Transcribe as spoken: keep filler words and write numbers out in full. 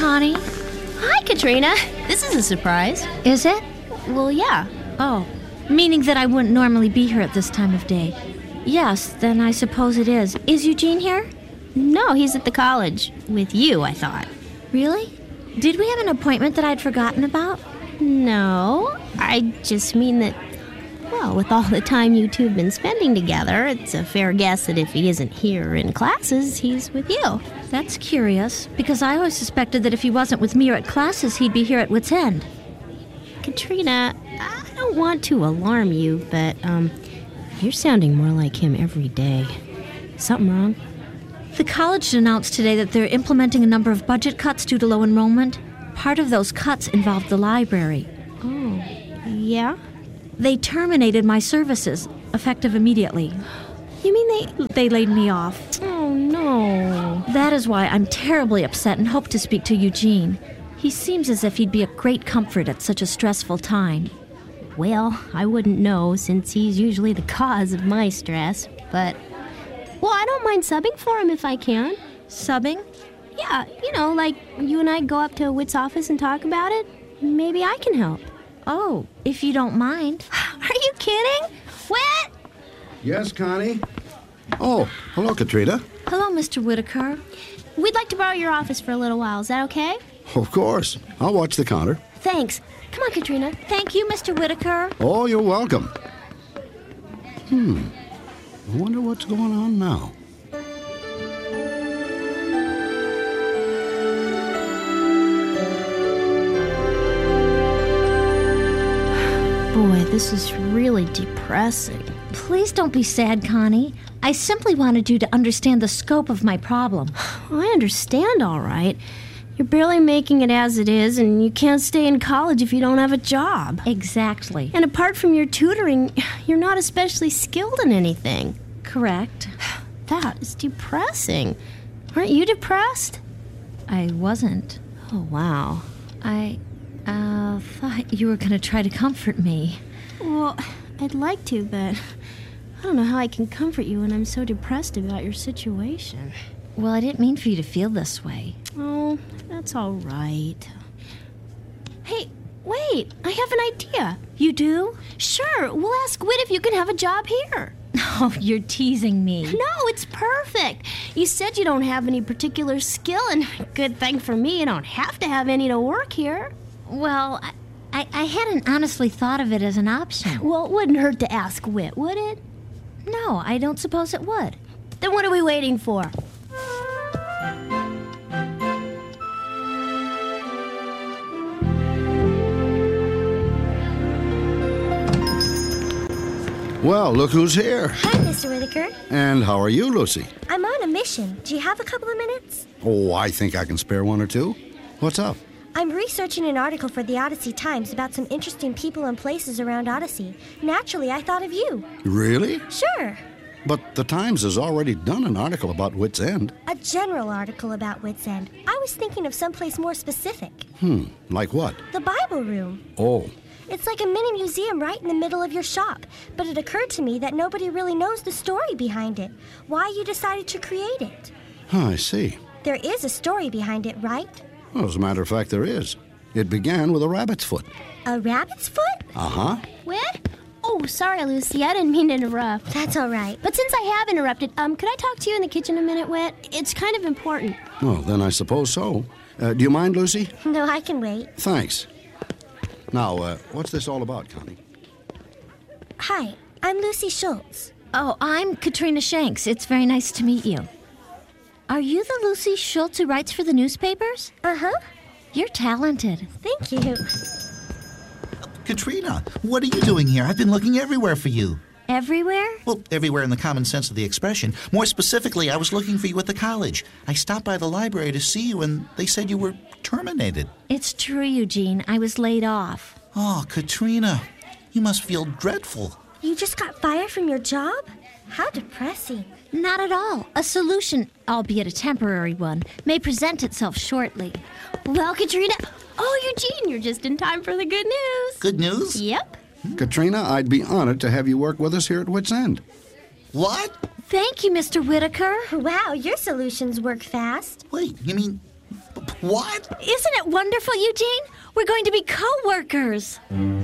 Connie. Hi, Katrina. This is a surprise. Is it? Well, yeah. Oh, meaning that I wouldn't normally be here at this time of day. Yes, then I suppose it is. Is Eugene here? No, he's at the college. With you, I thought. Really? Did we have an appointment that I'd forgotten about? No, I just mean that, well, with all the time you two have been spending together, it's a fair guess that if he isn't here in classes, he's with you. That's curious, because I always suspected that if he wasn't with me or at classes, he'd be here at Wits End. Katrina, I don't want to alarm you, but, um, you're sounding more like him every day. Something wrong? The college announced today that they're implementing a number of budget cuts due to low enrollment. Part of those cuts involved the library. Oh, yeah? They terminated my services, effective immediately. You mean they... They laid me off. Oh, no. That is why I'm terribly upset and hope to speak to Eugene. He seems as if he'd be a great comfort at such a stressful time. Well, I wouldn't know since he's usually the cause of my stress, but... Well, I don't mind subbing for him if I can. Subbing? Yeah, you know, like you and I go up to Whit's office and talk about it. Maybe I can help. Oh, if you don't mind. Are you kidding? Whit? Yes, Connie? Oh, hello, Katrina. Hello, Mister Whitaker. We'd like to borrow your office for a little while. Is that okay? Of course. I'll watch the counter. Thanks. Come on, Katrina. Thank you, Mister Whitaker. Oh, you're welcome. Hmm. I wonder what's going on now. Boy, this is really depressing. Please don't be sad, Connie. I simply wanted you to understand the scope of my problem. I understand, all right. You're barely making it as it is, and you can't stay in college if you don't have a job. Exactly. And apart from your tutoring, you're not especially skilled in anything. Correct. That is depressing. Aren't you depressed? I wasn't. Oh, wow. I, uh, thought you were going to try to comfort me. Well, I'd like to, but I don't know how I can comfort you when I'm so depressed about your situation. Well, I didn't mean for you to feel this way. Oh, that's all right. Hey, wait, I have an idea. You do? Sure, we'll ask Whit if you can have a job here. Oh, you're teasing me. No, it's perfect. You said you don't have any particular skill, and good thing for me, you don't have to have any to work here. Well, I, I, I hadn't honestly thought of it as an option. Well, it wouldn't hurt to ask Whit, would it? No, I don't suppose it would. Then what are we waiting for? Well, look who's here. Hi, Mister Whitaker. And how are you, Lucy? I'm on a mission. Do you have a couple of minutes? Oh, I think I can spare one or two. What's up? I'm researching an article for the Odyssey Times about some interesting people and places around Odyssey. Naturally, I thought of you. Really? Sure. But the Times has already done an article about Wits End. A general article about Wits End. I was thinking of someplace more specific. Hmm, like what? The Bible Room. Oh. It's like a mini museum right in the middle of your shop. But it occurred to me that nobody really knows the story behind it. Why you decided to create it. Huh, I see. There is a story behind it, right? Well, as a matter of fact, there is. It began with a rabbit's foot. A rabbit's foot? Uh-huh. Whit? Oh, sorry, Lucy. I didn't mean to interrupt. That's all right. But since I have interrupted, um, could I talk to you in the kitchen a minute, Whit? It's kind of important. Well, then I suppose so. Uh, do you mind, Lucy? No, I can wait. Thanks. Now, uh, what's this all about, Connie? Hi, I'm Lucy Schultz. Oh, I'm Katrina Shanks. It's very nice to meet you. Are you the Lucy Schultz who writes for the newspapers? Uh-huh. You're talented. Thank you. Katrina, what are you doing here? I've been looking everywhere for you. Everywhere? Well, everywhere in the common sense of the expression. More specifically, I was looking for you at the college. I stopped by the library to see you, and they said you were terminated. It's true, Eugene. I was laid off. Oh, Katrina, you must feel dreadful. You just got fired from your job? How depressing. Not at all. A solution, albeit a temporary one, may present itself shortly. Well, Katrina... Oh, Eugene, you're just in time for the good news. Good news? Yep. Katrina, I'd be honored to have you work with us here at Wits End. What? Thank you, Mister Whitaker. Wow, your solutions work fast. Wait, you mean... What? Isn't it wonderful, Eugene? We're going to be co-workers.